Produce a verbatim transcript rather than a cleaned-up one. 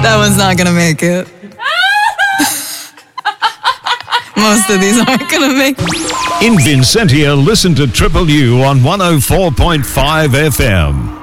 That one's not gonna make it. Most of these aren't gonna make it. In Vincentia, listen to Triple U on one oh four point five F M.